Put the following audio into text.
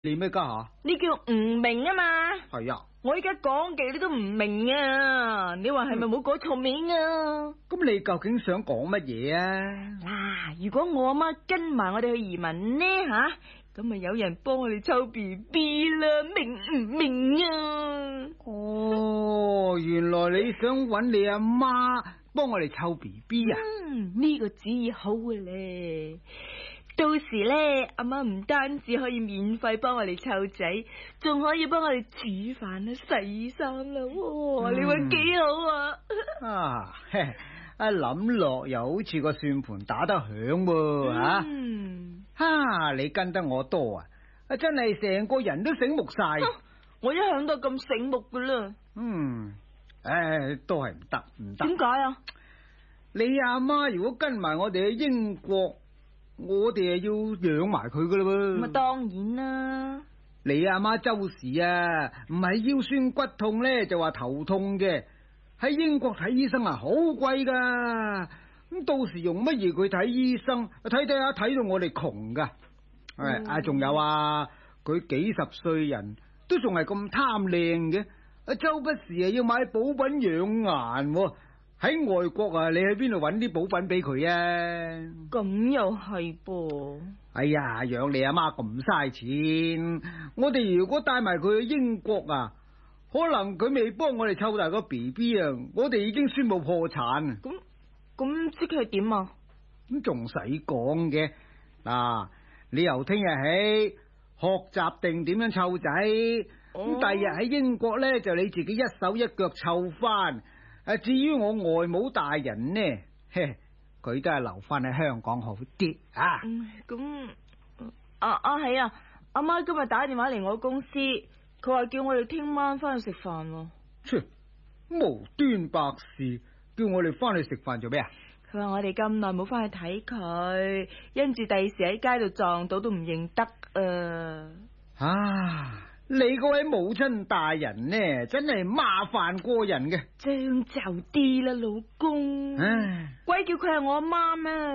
你咩家下？ 你叫唔明啊嘛？ 係啊， 我依家講嘅你都唔明啊！你話係咪冇改錯名啊？ 咁你究竟想講乜嘢啊？ 嗱，如果我阿媽跟埋我哋去移民呢吓，咁咪有人幫我哋湊 BB 啦，明唔明啊？ 哦，原來你想揾你阿媽幫我哋湊 BB 啊？ 呢個主意好嘅咧。到時咧，阿媽唔單止可以免費幫我哋湊仔，仲可以幫我哋煮飯啦、洗衫啦。哇，你話幾好啊？ 諗落又好似個算盤打得響喎你跟得我多啊，真係成個人都醒目晒。 我一向都係咁醒目噶啦。 都係唔得。 點解啊？ 你阿媽如果跟埋我哋去英國，我哋要養埋佢噶啦噃。 咁啊，當然啦。 你阿媽周時啊，唔係腰酸骨痛咧，就話頭痛嘅。喺英國睇醫生啊，好貴噶。咁到時用乜嘢佢睇醫生？睇下睇到我哋窮噶。仲有啊，佢幾十歲人都仲係咁貪靚嘅，周不時啊要買補品養顏。喺外國啊，你去邊度揾啲補品俾佢啊？ 咁又係噃。 哎呀，養你阿媽咁嘥錢，我哋如果帶埋佢去英國啊，可能佢未幫我哋湊大個 BB 啊，我哋已經宣布破產。 咁即係點啊？ 咁仲使講嘅？嗱，你由聽日起學習定點樣湊仔，咁第日喺英國咧就你自己一手一腳湊翻。至於我外母大人呢，佢都係留翻喺香港好啲啊。 係啊，阿媽今日打電話嚟我公司，佢話叫我哋聽晚翻去食飯。 無端白事叫我哋翻去食飯做咩啊？ 佢話我哋咁耐冇翻去睇佢，因住第時喺街度撞到都唔認得啊。 你嗰位母親大人呢，真係麻煩過人嘅。 將就啲啦，老公。鬼叫佢係我阿媽咩？